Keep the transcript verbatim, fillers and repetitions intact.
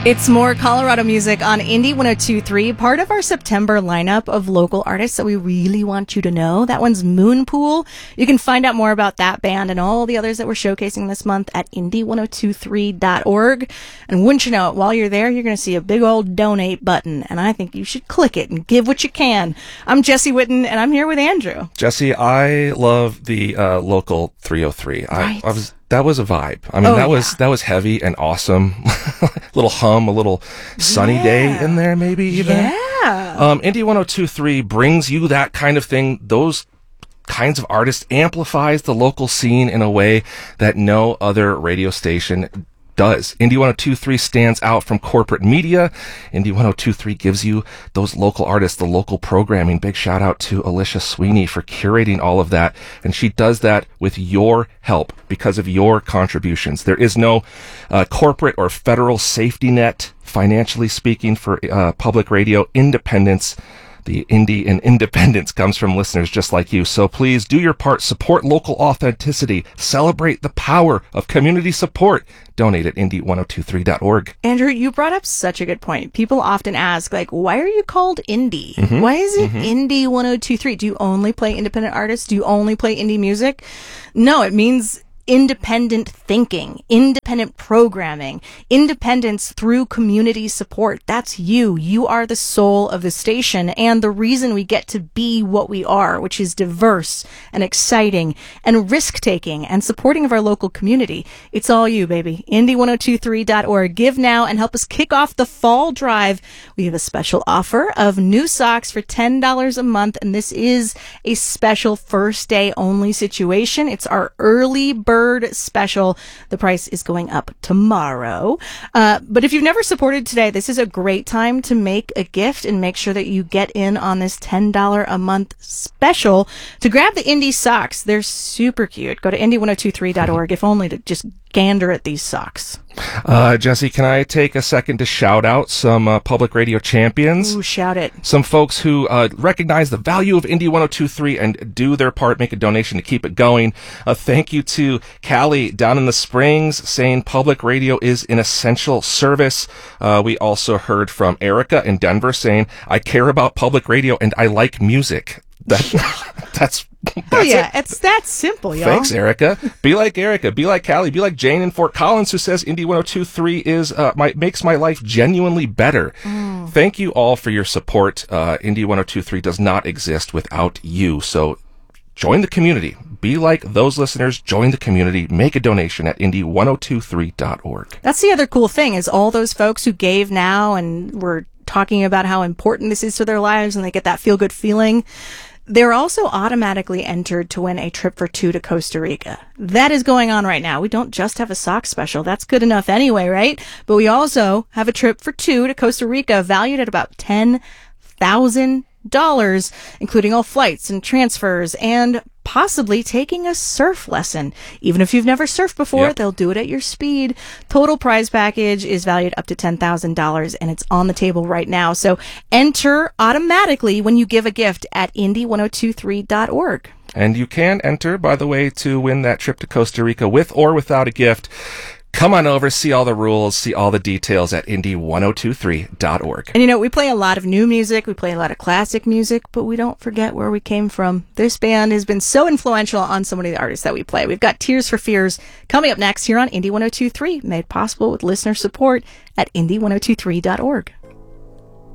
It's more Colorado music on Indie one oh two point three, part of our September lineup of local artists that we really want you to know. That one's Moonpool. You can find out more about that band and all the others that we're showcasing this month at indie one oh two three dot org. And wouldn't you know it, while you're there, you're going to see a big old donate button, and I think you should click it and give what you can. I'm Jesse Witten, and I'm here with Andrew. Jesse, I love the uh, local three oh three. Right. I, I was... That was a vibe. I mean, Oh, that was yeah. that was heavy and awesome. Little hum, a little sunny Yeah. day in there, maybe even. Yeah. Um, Indie one oh two point three brings you that kind of thing. Those kinds of artists, amplifies the local scene in a way that no other radio station does. Indie one oh two point three stands out from corporate media. Indie one oh two point three gives you those local artists, the local programming. Big shout out to Alicia Sweeney for curating all of that. And she does that with your help because of your contributions. There is no uh, corporate or federal safety net, financially speaking, for uh, public radio. Independence, the indie and independence comes from listeners just like you. So please do your part. Support local authenticity. Celebrate the power of community support. Donate at indie one oh two three dot org. Andrew, you brought up such a good point. People often ask, like, why are you called indie? Mm-hmm. Why is it Indie one oh two point three? Do you only play independent artists? Do you only play indie music? No, it means independent thinking, independent programming, independence through community support. That's you. You are the soul of the station and the reason we get to be what we are, which is diverse and exciting and risk-taking and supporting of our local community. It's all you, baby. indie one oh two three dot org. Give now and help us kick off the fall drive. We have a special offer of new socks for ten dollars a month, and this is a special first day only situation. It's our early bird Bird special. The price is going up tomorrow. Uh, but if you've never supported today, this is a great time to make a gift and make sure that you get in on this ten dollars a month special to grab the Indie socks. They're super cute. Go to indie one oh two three dot org, if only to just gander at these socks. Uh, Jesse, can I take a second to shout out some uh, public radio champions? Ooh, shout it. Some folks who uh, recognize the value of Indie one oh two point three and do their part, make a donation to keep it going. Uh, thank you to Callie down in the Springs saying public radio is an essential service. Uh, we also heard from Erica in Denver saying, I care about public radio and I like music. That, that's That's oh yeah, it. it's that simple, y'all. Thanks, Erica. Be like Erica. Be like Callie. Be like Jane in Fort Collins, who says Indie one oh two point three is uh, my, makes my life genuinely better. Mm. Thank you all for your support. Uh, Indie one oh two point three does not exist without you. So join the community. Be like those listeners. Join the community. Make a donation at indie one oh two three dot org. That's the other cool thing is all those folks who gave now and were talking about how important this is to their lives and they get that feel-good feeling. They're also automatically entered to win a trip for two to Costa Rica. That is going on right now. We don't just have a sock special. That's good enough anyway, right? But we also have a trip for two to Costa Rica valued at about ten thousand dollars, including all flights and transfers and possibly taking a surf lesson. Even if you've never surfed before, Yep. they'll do it at your speed. Total prize package is valued up to ten thousand dollars and it's on the table right now. So enter automatically when you give a gift at indie one oh two three dot org. And you can enter, by the way, to win that trip to Costa Rica with or without a gift. Come on over, see all the rules, see all the details at indie one oh two three dot org. And you know, we play a lot of new music, we play a lot of classic music, but we don't forget where we came from. This band has been so influential on so many of the artists that we play. We've got Tears for Fears coming up next here on Indie one oh two three, made possible with listener support at indie one oh two three dot org.